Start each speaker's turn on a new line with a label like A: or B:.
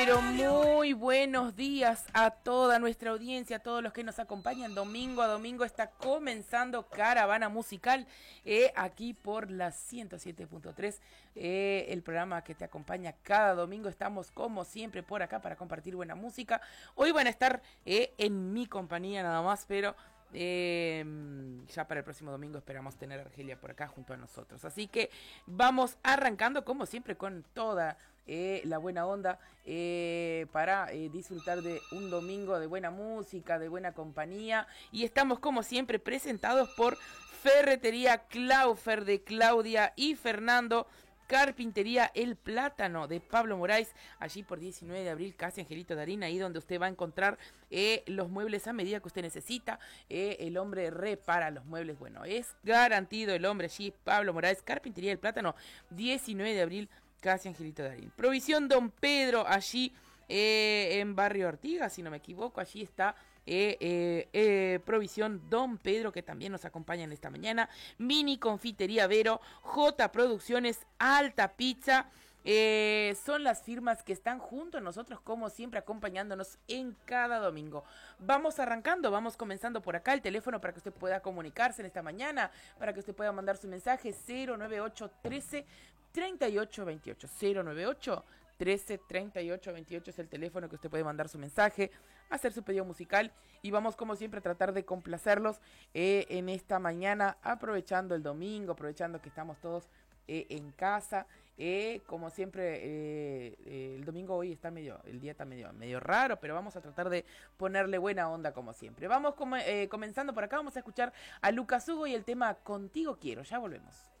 A: Pero muy buenos días a toda nuestra audiencia, a todos los que nos acompañan. Domingo a domingo está comenzando Caravana Musical aquí por la 107.3, el programa que te acompaña cada domingo. Estamos como siempre por acá para compartir buena música. Hoy van a estar en mi compañía nada más, pero ya para el próximo domingo esperamos tener a Argelia por acá junto a nosotros. Así que vamos arrancando como siempre con toda la buena onda para disfrutar de un domingo de buena música, de buena compañía. Y estamos como siempre presentados por Ferretería Claufer de Claudia y Fernando. Carpintería El Plátano de Pablo Moraes, allí por 19 de abril, casi Angelito Darín, ahí donde usted va a encontrar los muebles a medida que usted necesita. El hombre repara los muebles, bueno, es garantido el hombre allí, Pablo Moraes, Carpintería El Plátano, 19 de abril, casi Angelito Darín. Provisión Don Pedro, allí en Barrio Ortigas, si no me equivoco, allí está Provisión Don Pedro, que también nos acompaña en esta mañana. Mini Confitería Vero, J Producciones, Alta Pizza. Son las firmas que están junto a nosotros como siempre acompañándonos en cada domingo. Vamos arrancando, vamos comenzando por acá el teléfono para que usted pueda comunicarse en esta mañana, para que usted pueda mandar su mensaje 098 13 38 28 098 13 38 28 es el teléfono que usted puede mandar su mensaje, hacer su pedido musical y vamos como siempre a tratar de complacerlos en esta mañana, aprovechando el domingo, aprovechando que estamos todos en casa. Como siempre el domingo hoy está el día está medio raro, pero vamos a tratar de ponerle buena onda como siempre. Vamos comenzando por acá, vamos a escuchar a Lucas Hugo y el tema Contigo Quiero, ya volvemos.